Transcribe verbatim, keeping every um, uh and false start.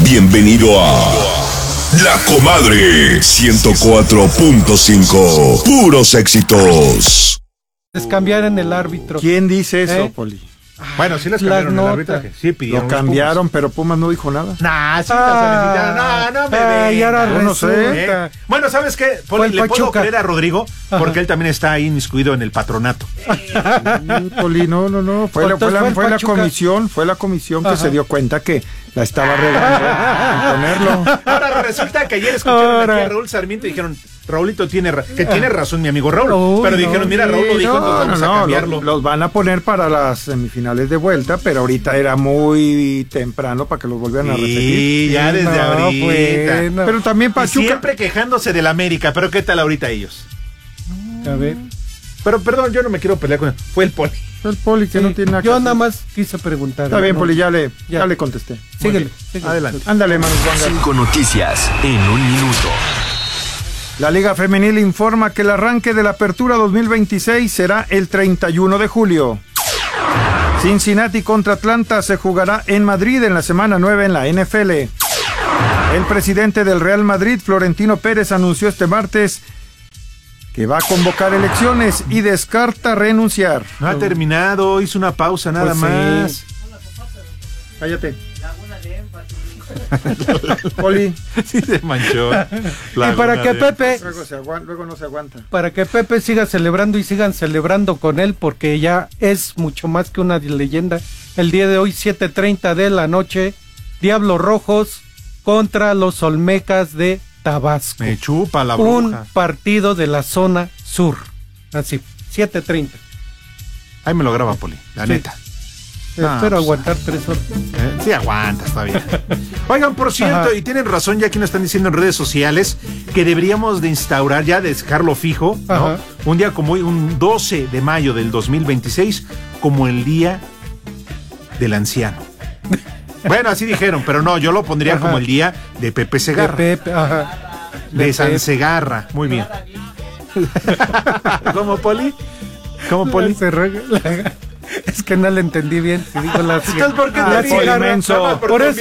Bienvenido a La Comadre ciento cuatro punto cinco. Puros éxitos. Les cambiaron el árbitro. ¿Quién dice eso, ¿Eh? Poli? Bueno, sí les Las cambiaron el notas. arbitraje. Sí, pidieron Lo los cambiaron, pero Pumas no dijo nada. Pumas. Nah, sí, Ah, no, no me ah, y ahora vengas. no sé. resulta. ¿Eh? Bueno, ¿sabes qué? Fue Poli, el le puedo Pachuca. creer a Rodrigo porque Ajá. él también está ahí inmiscuido en el patronato. Sí, Poli, no, no, no. Fue, la, fue, Entonces la, fue el fue la Pachuca. comisión, fue la comisión que Ajá. se dio cuenta que la estaba regando en ponerlo. Ahora resulta que ayer escucharon Ahora. aquí a Raúl Sarmiento y dijeron, Raulito tiene ra- que tiene razón mi amigo Raúl. Uy, pero no, dijeron, mira, sí, Raúl lo dijo, No, entonces no, vamos a no, cambiarlo. los, los van a poner para las semifinales de vuelta, pero ahorita era muy temprano para que los volvieran a repetir. Sí, ya desde No, ahorita. bueno. Pero también Y Pachuca. siempre quejándose del América, pero ¿qué tal ahorita ellos? A ver. Pero perdón, yo no me quiero pelear con él. Fue el Poli. El Poli que Sí, no tiene nada que yo hacer. nada más quise preguntar. Está bien, ¿no? Poli, ya le, ya. Ya. le contesté. Síguele, Muy síguele. Adelante. Ándale, Manu Juan. Cinco noticias en un minuto. La Liga Femenil informa que el arranque de la Apertura dos mil veintiséis será el treinta y uno de julio. Cincinnati contra Atlanta se jugará en Madrid en la semana nueve en la N F L. El presidente del Real Madrid, Florentino Pérez, anunció este martes que va a convocar elecciones y descarta renunciar. No ha terminado, hizo una pausa nada Pues sí. más. Cállate. Poli. Sí se manchó. Y para que Pepe, Luego, se aguan- luego no se aguanta. para que Pepe siga celebrando y sigan celebrando con él, porque ya es mucho más que una leyenda. El día de hoy, siete treinta de la noche, Diablos Rojos contra los Olmecas de Tabasco. Me chupa la Un bruja. partido de la zona sur. Así, siete treinta. Ahí me lo graba, Poli, la Sí. neta. Ah, Espero pues. aguantar tres horas. ¿Eh? Sí, aguanta, está bien. Oigan, por cierto, Ajá. y tienen razón, ya aquí nos están diciendo en redes sociales que deberíamos de instaurar, ya de dejarlo fijo, ¿no? Ajá. Un día como hoy, un doce de mayo del dos mil veintiséis, como el día del anciano. Bueno, así dijeron, pero no, yo lo pondría Ajá. como el día de Pepe De Segarra. Pepe, ajá. De, De San Pepe. Segarra. Muy bien. ¿Cómo, Poli? ¿Cómo, Poli? Se rega- la- Es que no le entendí bien. Si digo la Entonces, ¿por qué la te cigarra. menso? Por eso